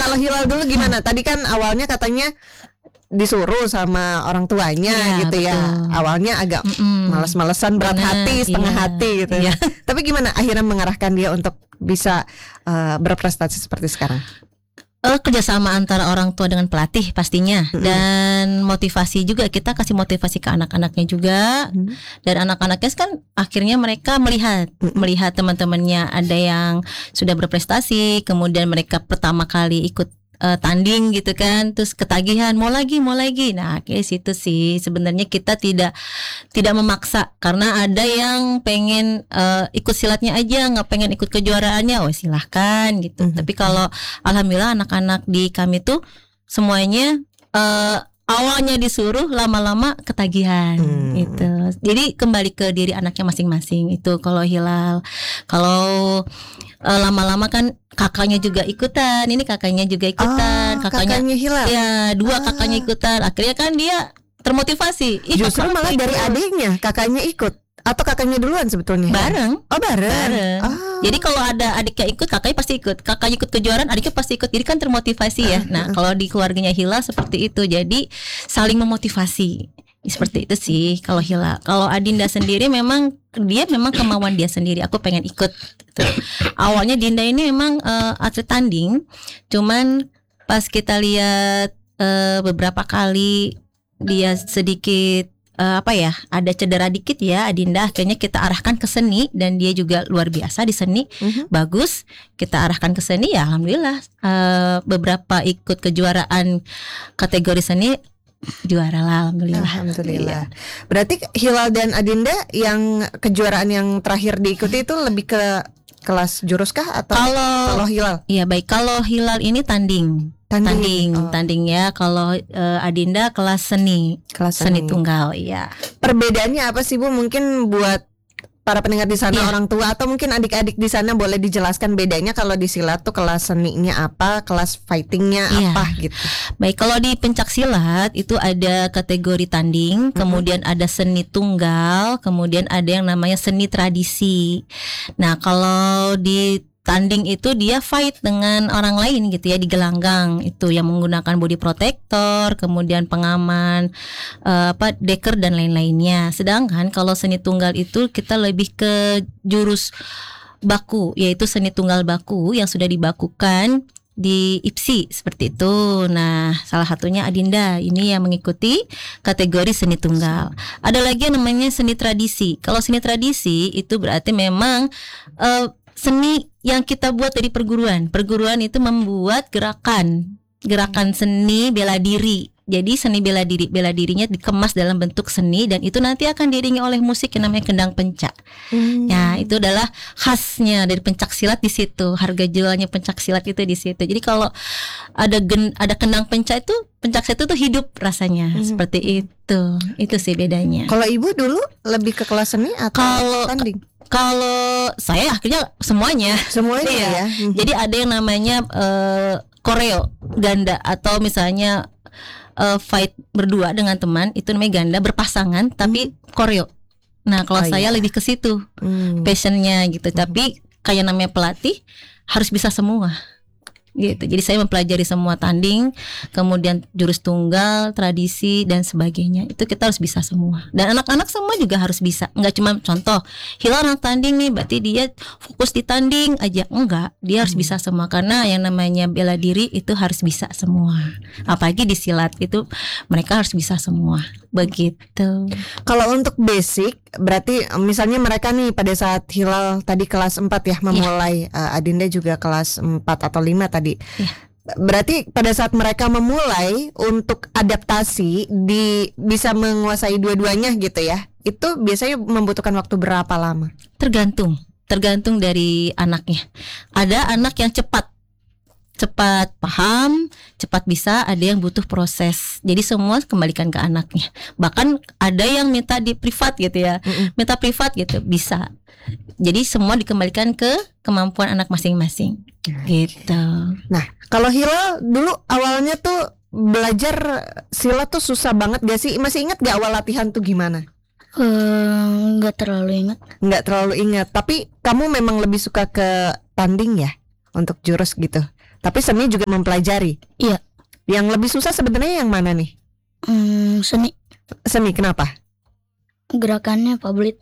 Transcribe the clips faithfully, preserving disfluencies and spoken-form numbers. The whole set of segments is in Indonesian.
kalau Hilal dulu gimana? Tadi kan awalnya katanya disuruh sama orang tuanya ya, gitu betul. ya. Awalnya agak Mm-mm. malas-malesan, berat Bener, hati, setengah iya, hati gitu. iya. Tapi gimana akhirnya mengarahkan dia untuk bisa uh, berprestasi seperti sekarang? Uh, kerjasama antara orang tua dengan pelatih pastinya, mm-hmm. dan motivasi juga, kita kasih motivasi ke anak-anaknya juga, mm-hmm. dan anak-anaknya kan akhirnya mereka melihat mm-hmm. melihat teman-temannya ada yang sudah berprestasi, kemudian mereka pertama kali ikut Uh, tanding gitu kan, terus ketagihan mau lagi mau lagi. Nah kayak situ sih sebenarnya kita tidak tidak memaksa, karena ada yang pengen uh, ikut silatnya aja, nggak pengen ikut kejuaraannya, oh silahkan gitu. Mm-hmm. Tapi kalau alhamdulillah anak-anak di kami tuh semuanya uh, awalnya disuruh, lama-lama ketagihan hmm. gitu. Jadi kembali ke diri anaknya masing-masing itu kalau Hilal. Kalau uh, lama-lama kan kakaknya juga ikutan, ini kakaknya juga ikutan, ah, kakaknya, kakaknya Hilal. Ya dua ah. kakaknya ikutan. Akhirnya kan dia termotivasi. Ih, justru malah ikut. Dari adiknya kakaknya ikut. Atau kakaknya duluan sebetulnya? Bareng. Oh bareng. bareng. Oh. Jadi kalau ada adiknya ikut, kakaknya pasti ikut. Kakaknya ikut kejuaraan, adiknya pasti ikut. Jadi kan termotivasi ya. Nah kalau di keluarganya Hilal seperti itu. Jadi saling memotivasi. Seperti itu sih kalau Hilal. Kalau Adinda sendiri memang dia memang kemauan dia sendiri. Aku pengen ikut. Gitu. Awalnya Dinda ini memang uh, atlet tanding. Cuman pas kita lihat uh, beberapa kali dia sedikit Uh, apa ya, ada cedera dikit ya Adinda, akhirnya kita arahkan ke seni, dan dia juga luar biasa di seni, uh-huh. bagus, kita arahkan ke seni ya alhamdulillah, uh, beberapa ikut kejuaraan kategori seni juara lah alhamdulillah. Alhamdulillah. Iya. Berarti Hilal dan Adinda yang kejuaraan yang terakhir diikuti itu lebih ke kelas jurus kah atau kalau, kalau Hilal? Iya baik, kalau Hilal ini tanding. Tanding, tanding, oh. tanding ya. Kalau uh, Adinda kelas seni, kelas seni, seni tunggal, iya. Perbedaannya apa sih Bu? Mungkin buat para pendengar di sana, yeah. orang tua atau mungkin adik-adik di sana boleh dijelaskan bedanya kalau di silat tuh kelas seninya apa, kelas fightingnya yeah. apa gitu. Baik, kalau di pencak silat itu ada kategori tanding, mm-hmm. kemudian ada seni tunggal, kemudian ada yang namanya seni tradisi. Nah, kalau di tanding itu dia fight dengan orang lain gitu ya, di gelanggang itu yang menggunakan body protector, kemudian pengaman, uh, apa deker dan lain-lainnya. Sedangkan kalau seni tunggal itu kita lebih ke jurus baku, yaitu seni tunggal baku yang sudah dibakukan di I P S I seperti itu. Nah, salah satunya Adinda ini yang mengikuti kategori seni tunggal. Ada lagi yang namanya seni tradisi. Kalau seni tradisi itu berarti memang uh, seni yang kita buat dari perguruan. Perguruan itu membuat gerakan, gerakan seni bela diri. Jadi seni bela diri, bela dirinya dikemas dalam bentuk seni, dan itu nanti akan diiringi oleh musik yang namanya kendang pencak. Hmm. Ya, itu adalah khasnya dari pencak silat di situ. Harga jualnya pencak silat itu di situ. Jadi kalau ada gen, ada kendang pencak itu, pencak silat itu tuh hidup rasanya. Hmm. Seperti itu. Itu sih bedanya. Kalau Ibu dulu lebih ke kelas seni atau kalau tanding? Kalau saya akhirnya semuanya. Semuanya ya. ya? Hmm. Jadi ada yang namanya uh, koreo ganda, atau misalnya Uh, fight berdua dengan teman, itu namanya ganda, berpasangan tapi koreo. Nah kalau oh, saya iya. lebih ke situ hmm. passionnya gitu. Hmm. Tapi kayak namanya pelatih harus bisa semua gitu. Jadi saya mempelajari semua tanding, kemudian jurus tunggal, tradisi dan sebagainya. Itu kita harus bisa semua. Dan anak-anak semua juga harus bisa. Enggak cuma contoh Hilal anak tanding nih, berarti dia fokus di tanding aja. Enggak, dia harus hmm. bisa semua. Karena yang namanya bela diri itu harus bisa semua. Apalagi di silat itu mereka harus bisa semua. Begitu. Kalau untuk basic, berarti misalnya mereka nih pada saat Hilal tadi kelas empat ya memulai, yeah. uh, Adinda juga kelas empat atau lima tadi. Yeah. Berarti pada saat mereka memulai untuk adaptasi di bisa menguasai dua-duanya gitu ya. Itu biasanya membutuhkan waktu berapa lama? Tergantung, tergantung dari anaknya. Ada anak yang cepat cepat paham, cepat bisa, ada yang butuh proses. Jadi semua kembalikan ke anaknya. Bahkan ada yang minta di privat gitu ya. Mm-mm. Minta privat gitu, bisa. Jadi semua dikembalikan ke kemampuan anak masing-masing. Gitu. Nah, kalau Hilal dulu awalnya tuh belajar silat tuh susah banget gak sih? Masih ingat gak awal latihan tuh gimana? Uh, Nggak terlalu ingat. Nggak terlalu ingat. Tapi kamu memang lebih suka ke tanding ya untuk jurus gitu. Tapi seni juga mempelajari. Iya. Yang lebih susah sebenarnya yang mana nih? Hmm, seni. Seni kenapa? Gerakannya favorit.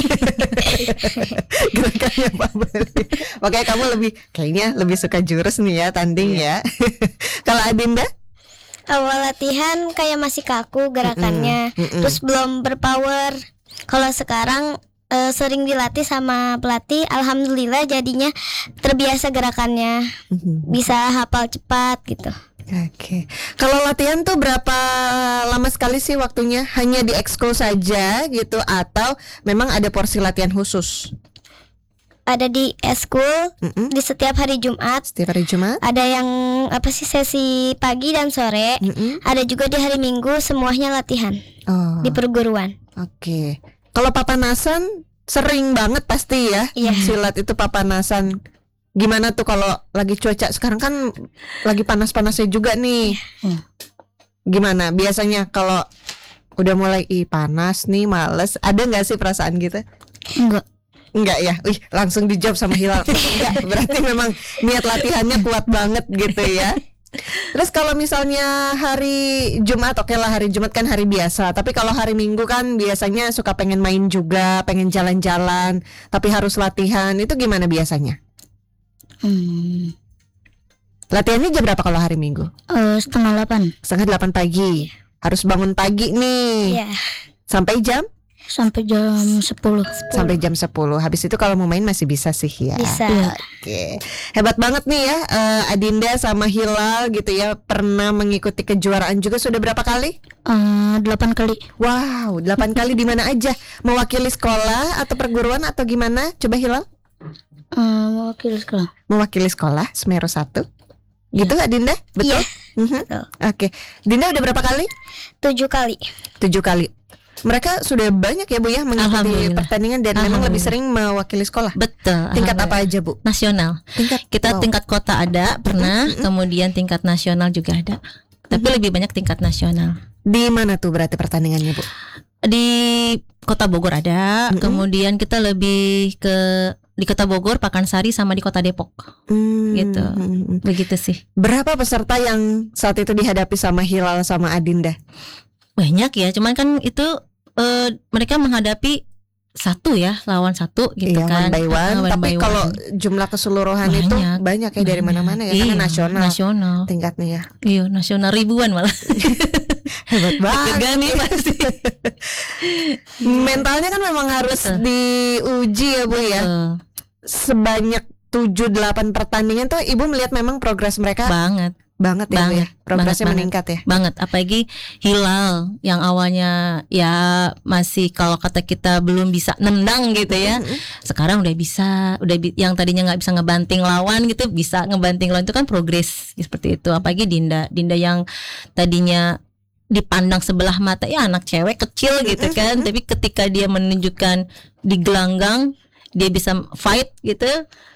Gerakannya Pak Bali. Makanya kamu lebih kayaknya lebih suka jurus nih ya, tanding ya. Kalau Adinda? Awal latihan kayak masih kaku gerakannya, Mm-mm, mm-mm. terus belum berpower. Kalau sekarang eh, sering dilatih sama pelatih, alhamdulillah jadinya terbiasa gerakannya, Mhm. bisa hafal cepat gitu. Oke. Kalau latihan tuh berapa lama sekali sih waktunya? Hanya di ekskul saja gitu atau memang ada porsi latihan khusus? Ada di eskul Mm-mm. di setiap hari Jumat. Setiap hari Jumat? Ada yang apa sih sesi pagi dan sore. Mm-mm. Ada juga di hari Minggu, semuanya latihan Oh, di perguruan. oke. Kalau papanasan sering banget pasti ya. Iya. Silat itu papanasan. Gimana tuh kalau lagi cuaca sekarang kan lagi panas-panasnya juga nih. Hmm. Gimana biasanya kalau udah mulai ih panas nih males, ada nggak sih perasaan gitu? Enggak. Enggak ya, wih langsung dijawab sama Hilal. Enggak, berarti memang niat latihannya kuat banget gitu ya. Terus kalau misalnya hari Jumat, oke lah hari Jumat kan hari biasa. Tapi kalau hari Minggu kan biasanya suka pengen main juga, pengen jalan-jalan, tapi harus latihan. Itu gimana biasanya? Hmm, Latihannya jam berapa kalau hari Minggu? eh, setengah delapan Setengah delapan pagi. Harus bangun pagi nih. Iya. Sampai jam? sampai jam sepuluh. Sampai jam sepuluh. Habis itu kalau mau main masih bisa sih ya. Bisa. Iya. Oke, hebat banget nih ya eh, Adinda sama Hilal gitu ya. Pernah mengikuti kejuaraan juga sudah berapa kali? Eh, delapan kali. Wow, delapan kali di mana aja? Mewakili sekolah atau perguruan atau gimana? Coba Hilal. Eh, mewakili sekolah. Mewakili sekolah Semeru satu. Gitu Adinda? Betul? Iya. Mhm. Betul. Oke, Dinda udah berapa kali? Tujuh kali. Tujuh kali. Mereka sudah banyak ya Bu ya mengikuti Alhamdulillah. pertandingan dan memang lebih sering mewakili sekolah. Betul. Tingkat apa alhamdulillah. aja Bu? Nasional. Tingkat Kita wow. tingkat kota ada pernah, Mm-mm. kemudian tingkat nasional juga ada. Tapi lebih banyak tingkat nasional. Di mana tuh berarti pertandingannya Bu? Di Kota Bogor ada, Mm-mm. kemudian kita lebih ke di Kota Bogor, Pakansari sama di Kota Depok. Hmm, Gitu. hmm, hmm. Begitu sih. Berapa peserta yang saat itu dihadapi sama Hilal sama Adinda? Banyak ya, cuman kan itu eh, mereka menghadapi satu ya, lawan satu gitu Iya, kan. one by one. Ah, one Tapi by kalau one. jumlah keseluruhan itu Banyak. banyak ya dari Banyak. mana-mana ya, Iya, karena nasional Nasional. tingkatnya ya. Iya, nasional ribuan malah. Hebat banget. Deg-degan nih pasti. Mentalnya kan memang harus Betul. diuji ya Bu ya. Betul. Sebanyak tujuh delapan pertandingan tuh Ibu melihat memang progres mereka Banget. banget ya Bu ya. Banget, Progresnya banget, meningkat ya. Banget, apalagi Hilal yang awalnya ya masih kalau kata kita belum bisa nendang gitu ya. Mm-mm. Sekarang udah bisa, udah bi- yang tadinya nggak bisa ngebanting lawan gitu bisa ngebanting lawan, itu kan progres seperti itu. Apalagi Dinda, Dinda yang tadinya dipandang sebelah mata ya anak cewek kecil gitu kan, tapi ketika dia menunjukkan di gelanggang dia bisa fight gitu.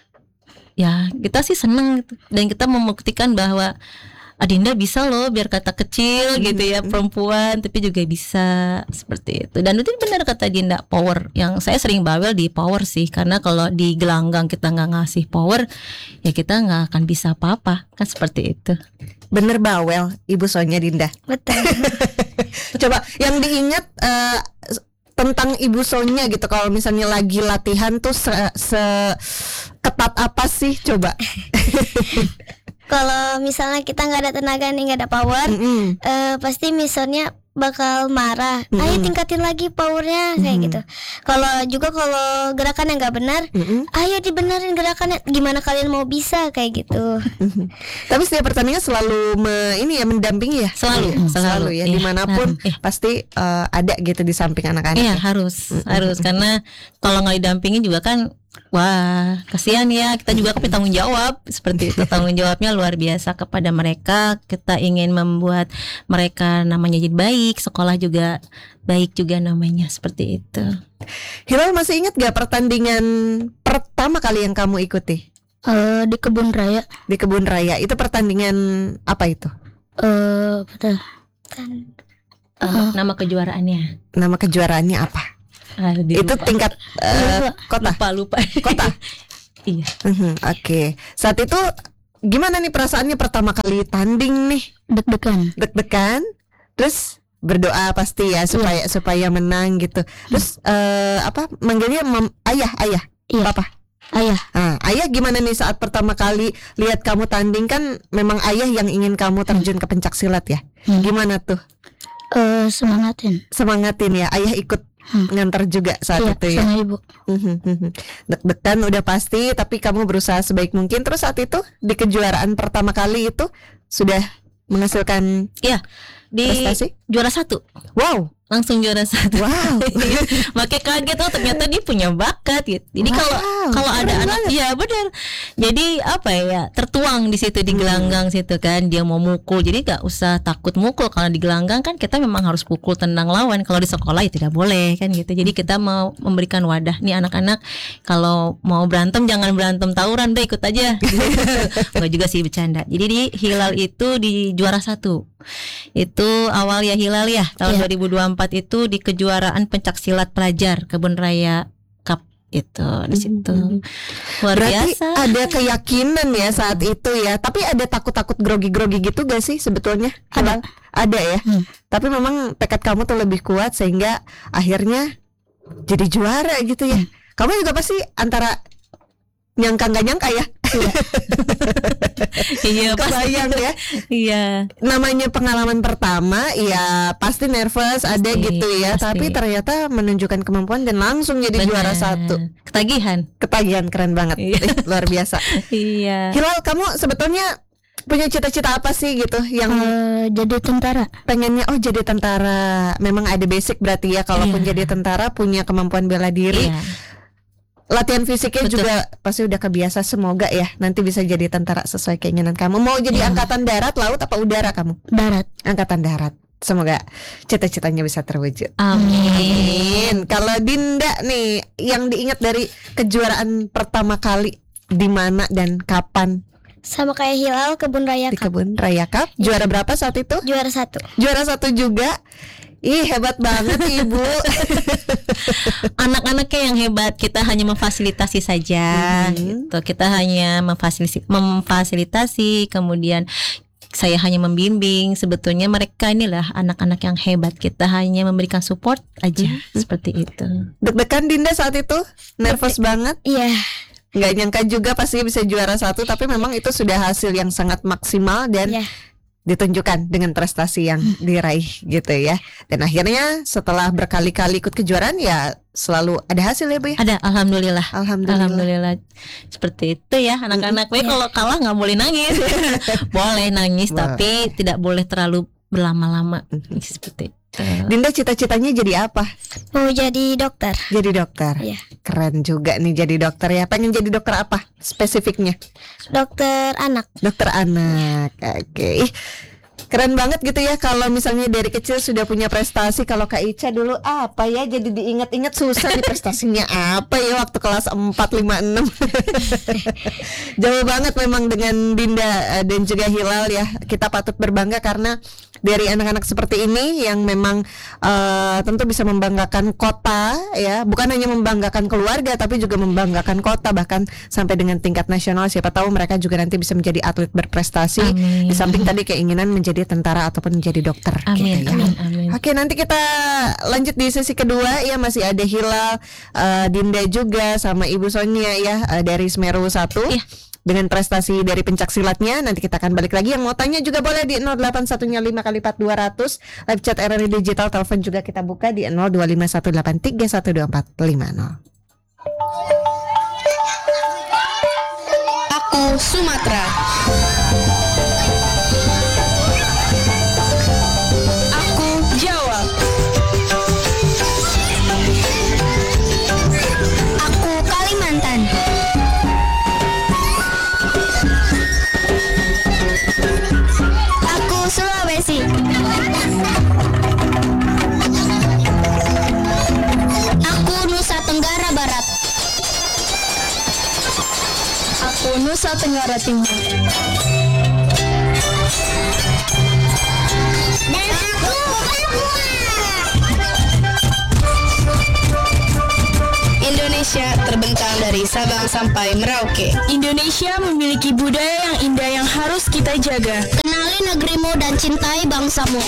Ya kita sih seneng gitu. Dan kita membuktikan bahwa Adinda bisa loh, biar kata kecil gitu ya perempuan tapi juga bisa seperti itu. Dan itu benar kata Dinda, power. Yang saya sering bawel di power sih, karena kalau di gelanggang kita nggak ngasih power ya kita nggak akan bisa apa-apa kan, seperti itu. Bener bawel Ibu Sonya Dinda. Betul. Coba yang diingat eh, tentang Ibu Sonya gitu kalau misalnya lagi latihan tuh se, se- ketat apa sih coba? Kalau misalnya kita nggak ada tenaga nih, nggak ada power, Mm-mm. eh, pasti misalnya bakal marah. Mm-mm. Ayo tingkatin lagi powernya kayak Mm-mm. gitu. Kalau juga kalau gerakan yang nggak benar, Mm-mm. ayo dibenerin gerakannya. Gimana kalian mau bisa kayak gitu? Tapi setiap pertandingan selalu me- ini ya mendampingi ya. Selalu, Iya, selalu. selalu ya Iya, dimanapun nah, iya. pasti eh, ada gitu di samping anak-anak. Iya ya. harus, harus karena kalau nggak didampingin juga kan, wah kasihan ya, kita juga punya tanggung jawab seperti itu. Tanggung jawabnya luar biasa kepada mereka. Kita ingin membuat mereka namanya jadi baik, sekolah juga baik juga namanya, seperti itu. Hilal masih ingat gak pertandingan pertama kali yang kamu ikuti Eh, di kebun raya. di Kebun Raya? Itu pertandingan apa itu? Eh, apa tuh? Nama, nama kejuaraannya Nama kejuaraannya apa? ah, Itu lupa. tingkat eh, kota. lupa lupa Kota. Iya. Mhm, Oke, saat itu gimana nih perasaannya pertama kali tanding nih? Deg-degan. Deg-degan, terus berdoa pasti ya supaya supaya menang gitu. Terus eh, apa manggilnya mem- ayah ayah Iya. papa. Ayah. Ah, ayah gimana nih saat pertama kali lihat kamu tanding, kan memang ayah yang ingin kamu terjun ke pencak silat ya. Hmm. Gimana tuh? Eh, semangatin. Semangatin ya, ayah ikut Hmm. nganter juga saat Iya, itu ya. sama ibu. Deg-degan udah pasti, tapi kamu berusaha sebaik mungkin. Terus saat itu di kejuaraan pertama kali itu sudah menghasilkan Iya, di prestasi? juara satu. Wow, Langsung juara satu. wow. Makanya kaget, oh ternyata dia punya bakat gitu. Jadi Wow, kalau kalau ada keren anak, ya benar. Jadi apa ya, tertuang di situ di gelanggang situ kan, dia mau mukul. Jadi nggak usah takut mukul. Kalau di gelanggang kan kita memang harus pukul tendang lawan. Kalau di sekolah ya tidak boleh kan gitu. Jadi kita mau memberikan wadah nih anak-anak, kalau mau berantem jangan berantem tawuran, deh ikut aja. Nggak juga sih, bercanda. Jadi di Hilal itu di juara satu. Itu awal ya Hilal ya tahun Iya. dua ribu dua puluh empat itu di kejuaraan pencak silat pelajar Kebun Raya Cup itu di situ. Luar Berarti biasa. ada keyakinan ya saat itu ya. Tapi ada takut-takut grogi-grogi gitu gak sih sebetulnya? Ada. Ada ya. Hmm. Tapi memang tekad kamu tuh lebih kuat sehingga akhirnya jadi juara gitu ya. Kamu juga pasti antara nyangka nggak nyangka ya. Iya, pasti. Kebayang ya. Iya. Namanya pengalaman pertama ya pasti nervous ada Pasti, gitu ya. pasti. Tapi ternyata menunjukkan kemampuan dan langsung jadi Benar. juara satu. Ketagihan. Ketagihan keren banget. Iya. Luar biasa. Iya. Hilal, kamu sebetulnya punya cita-cita apa sih gitu yang Eh, jadi tentara. pengennya? Oh, jadi tentara. Memang ada basic berarti ya. Kalaupun Iya. jadi tentara punya kemampuan bela diri. Iya. Latihan fisiknya Betul. juga pasti udah kebiasa. Semoga ya nanti bisa jadi tentara sesuai keinginan kamu. Mau jadi Iya. angkatan darat, laut, apa udara kamu? Darat. Angkatan darat. Semoga cita-citanya bisa terwujud. Amin. Amin. Kalau Dinda nih, yang diingat dari kejuaraan pertama kali di mana dan kapan? Sama kayak Hilal, Kebun Raya Di Cup. Kebun Raya Cup. Juara berapa saat itu? Juara satu. Juara satu juga. Ih, hebat banget Ibu. Anak-anaknya yang hebat, kita hanya memfasilitasi saja. Mhm. Gitu. Kita hanya memfasilitasi, memfasilitasi, kemudian saya hanya membimbing. Sebetulnya mereka inilah anak-anak yang hebat. Kita hanya memberikan support aja, seperti itu. Deg-degan Dinda saat itu? Nervous banget? Iya. Nggak nyangka juga pasti bisa juara satu. Tapi memang itu sudah hasil yang sangat maksimal dan Iya. ditunjukkan dengan prestasi yang diraih gitu ya. Dan akhirnya setelah berkali-kali ikut kejuaraan ya selalu ada hasil ya Bu ya. Ada, alhamdulillah. Alhamdulillah. Alhamdulillah. Seperti itu ya anak-anak. Weh, kalau kalah nggak boleh nangis. Boleh nangis, Boleh. tapi tidak boleh terlalu berlama-lama. Seperti itu. Dinda cita-citanya jadi apa? Mau jadi dokter. Jadi dokter. Iya. Keren juga nih jadi dokter ya. Pengen jadi dokter apa spesifiknya? Dokter anak. Dokter anak. Oke. Ih, keren banget gitu ya kalau misalnya dari kecil sudah punya prestasi. Kalau Kak Ica dulu apa ya, jadi diingat-ingat susah di prestasinya apa ya waktu kelas empat, lima, enam. Jauh banget memang dengan Dinda eh, dan juga Hilal ya. Kita patut berbangga karena dari anak-anak seperti ini yang memang eh, tentu bisa membanggakan kota ya, bukan hanya membanggakan keluarga tapi juga membanggakan kota, bahkan sampai dengan tingkat nasional. Siapa tahu mereka juga nanti bisa menjadi atlet berprestasi. Amin. Di samping tadi keinginan menjadi tentara ataupun menjadi dokter. Amin, gitu ya. amin, amin. Oke, nanti kita lanjut di sesi kedua ya, masih ada Hilal, eh, Dinda juga sama Ibu Sonia ya eh, dari Semeru satu. Iya. Dengan prestasi dari pencak silatnya. Nanti kita akan balik lagi. Yang mau tanya juga boleh di nol delapan satu lima kali empat dua ratus. Live chat R R I Digital, telepon juga kita buka di nol dua lima satu delapan tiga satu dua empat lima nol. Aku Sumatera. Aku Jawa. Aku Kalimantan. Aku Sulawesi. Aku Nusa Tenggara Barat. Aku Nusa Tenggara Timur. Dan aku Papua. Indonesia terbentang dari Sabang sampai Merauke. Indonesia memiliki budaya yang indah yang harus kita jaga. Kenali negerimu dan cintai bangsamu.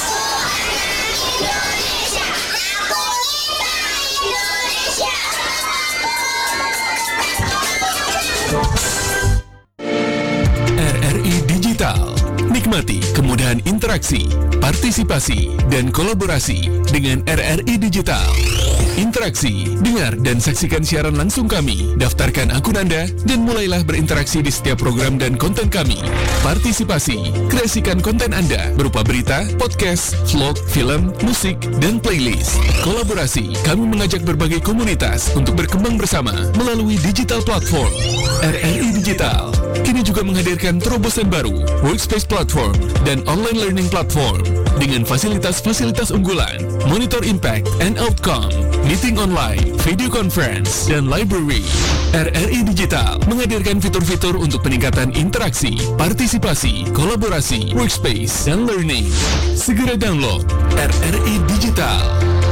R R I Digital. Nikmati kemudahan interaksi, partisipasi, dan kolaborasi dengan R R I Digital. Interaksi, dengar dan saksikan siaran langsung kami, daftarkan akun Anda, dan mulailah berinteraksi di setiap program dan konten kami. Partisipasi, kreasikan konten Anda berupa berita, podcast, vlog, film, musik, dan playlist. Kolaborasi, kami mengajak berbagai komunitas untuk berkembang bersama melalui digital platform. R R I Digital kini juga menghadirkan terobosan baru, workspace platform, dan online learning platform dengan fasilitas-fasilitas unggulan, monitor impact and outcome, meeting online, video conference, dan library. R R I Digital menghadirkan fitur-fitur untuk peningkatan interaksi, partisipasi, kolaborasi, workspace, dan learning. Segera download R R I Digital.